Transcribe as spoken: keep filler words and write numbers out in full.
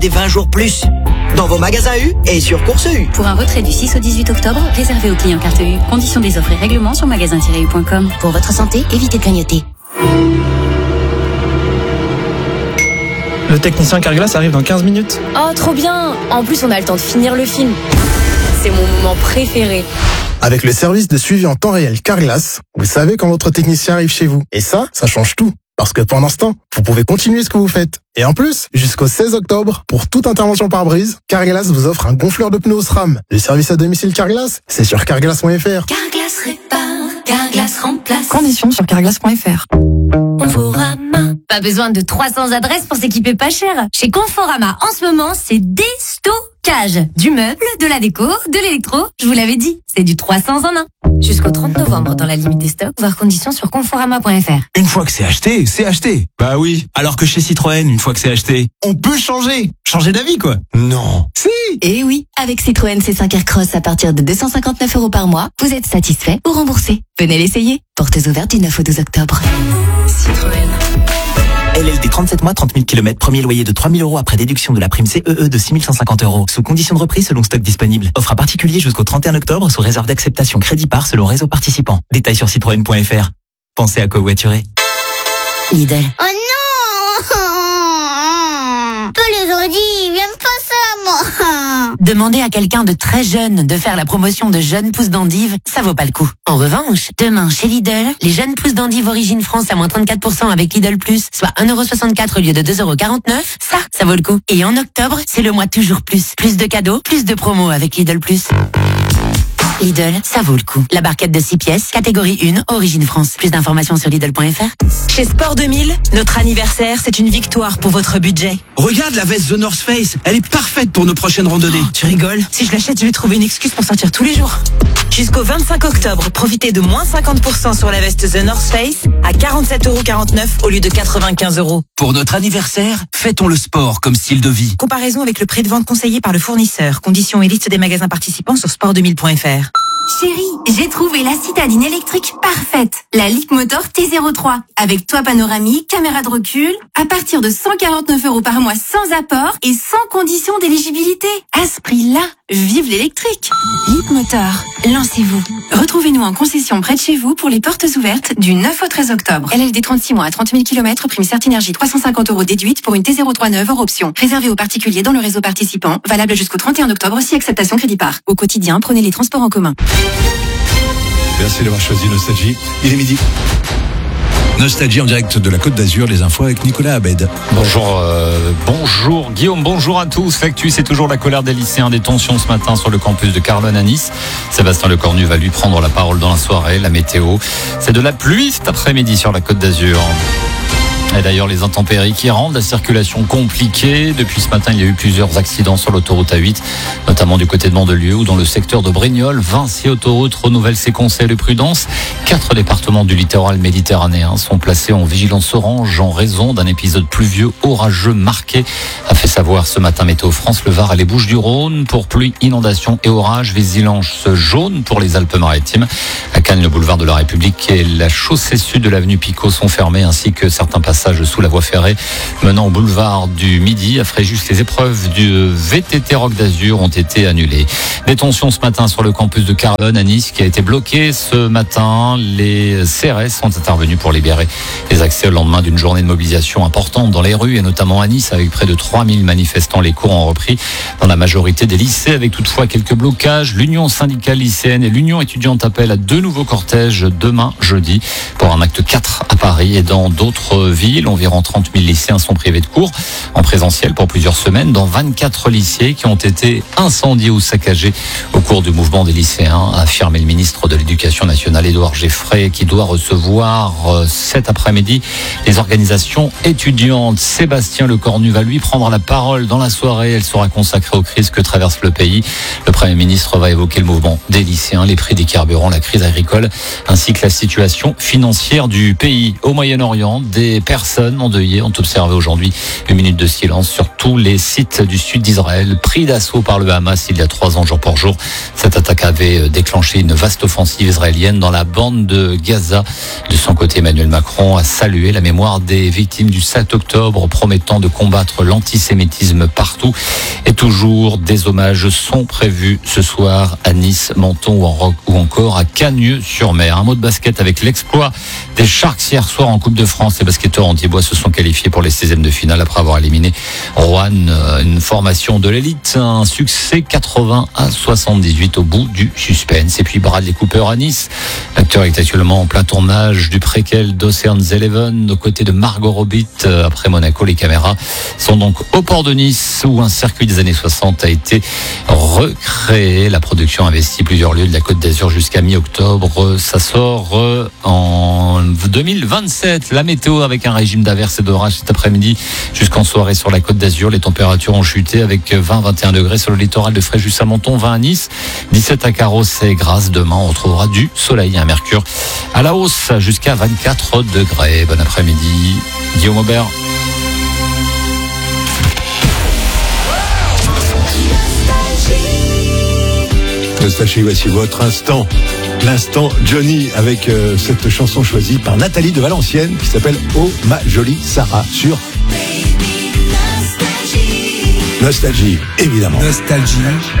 des vingt jours plus. Dans vos magasins U et sur Course U. Pour un retrait du six au dix-huit octobre, réservé aux clients carte U. Conditions des offres et règlements sur magasin tiret u point com. Pour votre santé, évitez de clignoter. Le technicien Carglass arrive dans quinze minutes. Oh, trop bien! En plus, on a le temps de finir le film. C'est mon moment préféré. Avec le service de suivi en temps réel Carglass, vous savez quand votre technicien arrive chez vous. Et ça, ça change tout. Parce que pendant ce temps, vous pouvez continuer ce que vous faites. Et en plus, jusqu'au seize octobre, pour toute intervention par brise, Carglass vous offre un gonfleur de pneus au SRAM. Le service à domicile Carglass, c'est sur carglass point f r. Carglass répare, Carglass remplace. Conditions sur carglass point f r. Conforama. Pas besoin de trois cents adresses pour s'équiper pas cher. Chez Conforama, en ce moment, c'est déstockage. Du meuble, de la déco, de l'électro. Je vous l'avais dit, c'est du trois cents en un. Jusqu'au trente novembre, dans la limite des stocks, voir conditions sur conforama point f r. Une fois que c'est acheté, c'est acheté. Bah oui. Alors que chez Citroën, une fois que c'est acheté, on peut changer. Changer d'avis, quoi. Non. Si. Et oui, avec Citroën C cinq Aircross à partir de deux cent cinquante-neuf euros par mois, vous êtes satisfait ou remboursé. Venez l'essayer. Portes ouvertes du neuf au douze octobre. Citroën. L L D trente-sept mois, trente mille kilomètres, premier loyer de trois mille euros après déduction de la prime C E E de six mille cent cinquante euros. Sous condition de reprise selon stock disponible. Offre à particulier jusqu'au trente et un octobre sous réserve d'acceptation crédit par selon réseau participant. Détails sur citroën point f r. Pensez à covoiturer. Lidl. Oh non! Tous les ordi, ils viennent pas ça, moi. Demandez à quelqu'un de très jeune de faire la promotion de jeunes pousses d'endive, ça vaut pas le coup. En revanche, demain chez Lidl, les jeunes pousses d'endive origine France à moins trente-quatre pour cent avec Lidl Plus, soit un euro soixante-quatre au lieu de deux euros quarante-neuf, ça, ça vaut le coup. Et en octobre, c'est le mois toujours plus. Plus de cadeaux, plus de promos avec Lidl Plus. Lidl, ça vaut le coup. La barquette de six pièces, catégorie un, origine France. Plus d'informations sur Lidl point f r. Chez Sport deux mille, notre anniversaire, c'est une victoire pour votre budget. Regarde la veste The North Face. Elle est parfaite pour nos prochaines randonnées. Oh, tu rigoles? Si je l'achète, je vais trouver une excuse pour sortir tous les jours. Jusqu'au vingt-cinq octobre, profitez de moins cinquante pour cent sur la veste The North Face à quarante-sept euros quarante-neuf au lieu de quatre-vingt-quinze euros. Pour notre anniversaire, fêtons le sport comme style de vie. Comparaison avec le prix de vente conseillé par le fournisseur. Conditions et liste des magasins participants sur sport deux mille point f r. Chérie, j'ai trouvé la citadine électrique parfaite. La Leap Motor T zéro trois. Avec toit panoramique, caméra de recul, à partir de cent quarante-neuf euros par mois sans apport et sans condition d'éligibilité. À ce prix-là, vive l'électrique. Leap Motor, lancez-vous. Retrouvez-nous en concession près de chez vous pour les portes ouvertes du neuf au treize octobre. L L D trente-six mois à trente mille kilomètres, prime Certinergie trois cent cinquante euros déduite pour une T zéro trois neuve hors option. Réservé aux particuliers dans le réseau participant, valable jusqu'au trente et un octobre si acceptation crédit par. Au quotidien, prenez les transports en commun. Merci d'avoir choisi Nostalgie. Il est midi. Nostalgie en direct de la Côte d'Azur, les infos avec Nicolas Abed. Bonjour, euh, bonjour Guillaume, bonjour à tous. L'actu, c'est toujours la colère des lycéens, des tensions ce matin sur le campus de Carlone à Nice. Sébastien Lecornu va lui prendre la parole dans la soirée. La météo, c'est de la pluie cet après-midi sur la Côte d'Azur. Et d'ailleurs, les intempéries qui rendent la circulation compliquée. Depuis ce matin, il y a eu plusieurs accidents sur l'autoroute A huit, notamment du côté de Mandelieu ou dans le secteur de Brignoles. Vinci Autoroute renouvelle ses conseils de prudence. Quatre départements du littoral méditerranéen sont placés en vigilance orange en raison d'un épisode pluvieux orageux marqué, a fait savoir ce matin Météo France. Le Var et les Bouches-du-Rhône pour pluie, inondation et orage. Vigilance jaune pour les Alpes-Maritimes. À Cannes, le boulevard de la République et la chaussée sud de l'avenue Picot sont fermés, ainsi que certains passages sous la voie ferrée menant au boulevard du Midi. À Fréjus, les épreuves du V T T Rock d'Azur ont été annulées. Des tensions ce matin sur le campus de Carlone à Nice qui a été bloqué ce matin. Les C R S sont intervenus pour libérer les accès au lendemain d'une journée de mobilisation importante dans les rues et notamment à Nice avec près de trois mille manifestants. Les cours ont repris dans la majorité des lycées avec toutefois quelques blocages. L'Union syndicale lycéenne et l'Union étudiante appellent à deux nouveaux cortèges demain jeudi pour un acte quatre à Paris et dans d'autres villes. Environ trente mille lycéens sont privés de cours en présentiel pour plusieurs semaines dans vingt-quatre lycées qui ont été incendiés ou saccagés au cours du mouvement des lycéens, a affirmé le ministre de l'Éducation nationale Édouard Geffray, qui doit recevoir cet après-midi les organisations étudiantes. Sébastien Lecornu va lui prendre la parole dans la soirée. Elle sera consacrée aux crises que traverse le pays. Le Premier ministre va évoquer le mouvement des lycéens, les prix des carburants, la crise agricole ainsi que la situation financière du pays. Au Moyen-Orient, des personnes personnes endeuillées ont observé aujourd'hui une minute de silence sur tous les sites du sud d'Israël, pris d'assaut par le Hamas il y a trois ans jour pour jour. Cette attaque avait déclenché une vaste offensive israélienne dans la bande de Gaza. De son côté, Emmanuel Macron a salué la mémoire des victimes du sept octobre, promettant de combattre l'antisémitisme partout. Et toujours, des hommages sont prévus ce soir à Nice, Menton ou encore à Cagnes-sur-Mer. Un mot de basket avec l'exploit des Sharks hier soir en Coupe de France. Les basketteurs antibois se sont qualifiés pour les seizièmes de finale après avoir éliminé Roanne, une formation de l'élite. Un succès quatre-vingts à soixante-dix-huit au bout du suspense. Et puis Bradley Cooper à Nice. L'acteur est actuellement en plein tournage du préquel d'Ocean's Eleven aux côtés de Margot Robbie. Après Monaco, les caméras sont donc au port de Nice où un circuit des années soixante a été recréé. La production investit plusieurs lieux de la Côte d'Azur jusqu'à mi-octobre. Ça sort en deux mille vingt-sept. La météo avec un régime d'averses et d'orages cet après-midi jusqu'en soirée sur la Côte d'Azur. Les températures ont chuté avec vingt à vingt et un degrés sur le littoral de Fréjus à Menton, vingt à Nice, dix-sept à Carros et Grasse. Demain, on retrouvera du soleil et un mercure à la hausse jusqu'à vingt-quatre degrés. Bon après-midi, Guillaume Aubert. Nostalgie, voici votre instant. L'instant Johnny avec euh, cette chanson choisie par Nathalie de Valenciennes qui s'appelle Oh ma jolie Sarah sur Nostalgie, évidemment. Nostalgie.